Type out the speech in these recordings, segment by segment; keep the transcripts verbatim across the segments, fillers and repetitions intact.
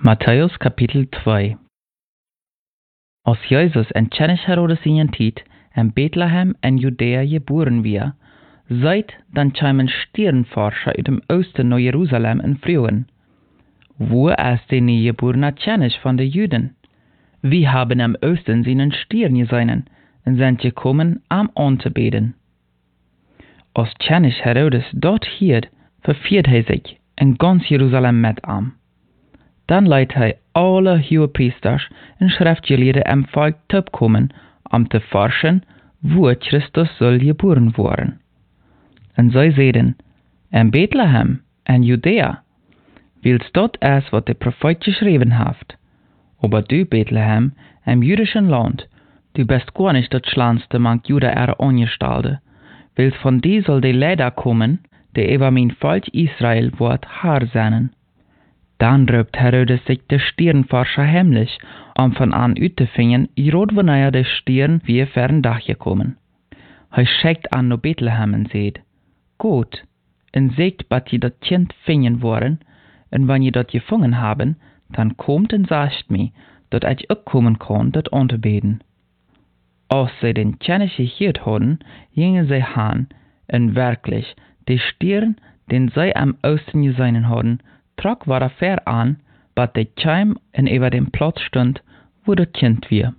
Matthäus Kapitel zwei. Als Jesus en Tjennis Herodes in tijd in Bethlehem en Judäa geboren wie, seit dann kämen Sternforscher uit dem Osten naar Jerusalem en vroegen: Wo ist der niegeborene Tjennis van de Juden? Wir haben im Osten seinen Stern gesehen und sind gekommen, am anzubeten. Als Tjennis Herodes dort hielt, verfiert hij sich in ganz Jerusalem mit am. Dan leidt hij alle hogepriesters en schriftgeleerden am Volk opkomen om te forschen wo Christus soll geboren worden. En zij zeiden: in Bethlehem, en Judäa, wils dat is wat de profeet geschreven heeft. Aber du, Bethlehem, im jüdischen Land, du bist gar nicht das schlanste mang Juda er angestalde, wils von die soll de Leider kommen, der über mein Volk Israel wird Herr sein. Dann röpt Herodes sich der Sternforscher heimlich, um von an uitzufinden, rot wanneer der Stern wie fern Dach gekommen. Hij schickt an no Bethlehem und sagt: Gut, und sagt, wat je dat Kind finden wollen, und wenn je dat gefangen haben, dann kommt und sagt mir, dat ich auch kommen kann, dat anzubeten. Als sie den Tjennis gehört hadden, gingen sie han, und wirklich, der Stern, den sie am Osten gesehen hadden, trug war fair an, bat der Chim en über dem Platz stund, wo das Kind wir.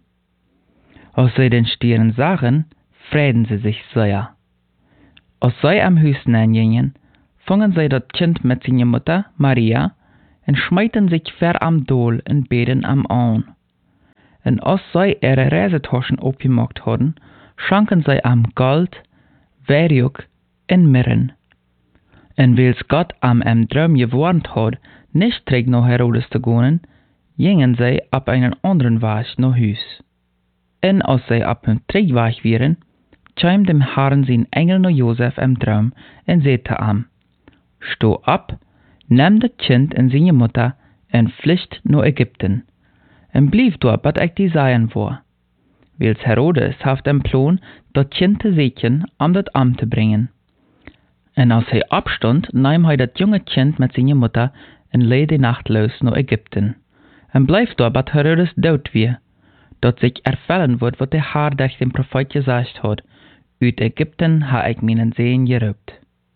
Als sie den Stern sahen, freuten sie sich sehr. Als sie am Hüsten hingingen, fangen sie das Kind mit seiner Mutter, Maria, und schmeiten sich ver am Dol und beten am an. Und als sie ihre Reisetaschen aufgemacht hatten, schanken sie am Gold, Weihrauch und Mirren. Und wils Gott am im Traum gewarnt hat, nicht zurück nach Herodes zu gehen, gingen sie ab einen anderen Weg nach Hus. Und als sie ab dem Triebweg waren, kam dem Herrn sein Engel nach Josef im Traum und sagte ihm: Steh ab, nimm das Kind und seine Mutter und flücht nach Ägypten. Und blieb dort, was ich dir sagen war. Wils Herodes hat den Plan, das Kind zu sägen, um das Amt zu bringen. Und als er abstund, nahm er das junge Kind mit seiner Mutter und leid die Nacht los nach Ägypten. Und bleif dort, bis Herodes tot war, dat sich erfüllen wird, was der Herr durch den Prophet gesagt hat: Uit Ägypten ha ich meinen Sehen geraubt.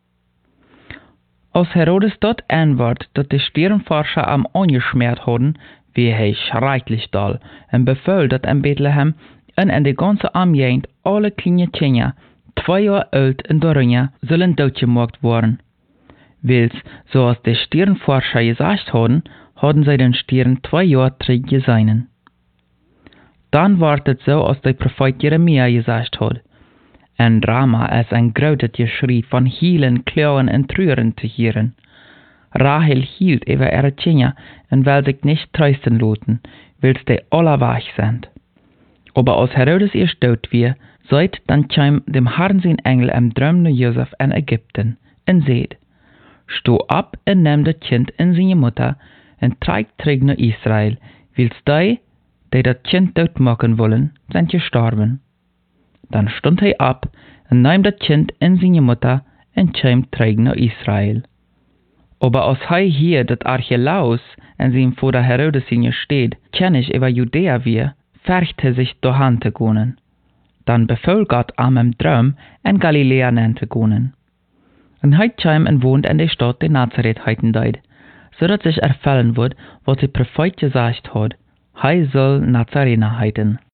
Als Herodes dort antwortet, dat die Sternforscher am angeschmiert hadden, wie er schrecklich doll und befahl, dat in Bethlehem und in die ganze Umgegend alle kleine Kinder, zwei Jahre alt und darunter, sollen doodgemaakt worden. Wils, so als die Sternforscher gesagt hadden, hadden sie den Stern zwei Jahre zurück gesehen. Dann war es so, als der Prophet Jeremia gesagt hat: In Rama ist ein großes Geschrei von Heulen, Klauen und Trüren zu hören. Rahel hielt über ihre Kinder und will sich nicht trösten lassen, weil sie alle wach sind. Aber als Herodes ihr tot war, seit dann kam dem Herrn sein Engel im Traum nach Josef in Ägypten und sagt: Steh ab und nimm das Kind und seine Mutter und trag zurück nach Israel, weil die, die das Kind tot machen wollen, sind gestorben. Dann stund er ab und nahm das Kind und seine Mutter und kam zurück nach Israel. Aber als er hier das Archelaus in seinem Vater Herodes in steht, Tjennis über Judäa wir, färcht er sich dahin zu gehen. Dann befahl Gott am im Traum, in Galiläa zu gehen. Und er kam und wohnt in der Stadt, die Nazareth heiten deit, so dass sich erfüllen wird, was der Prophet gesagt hat: Er soll Nazarener heiten.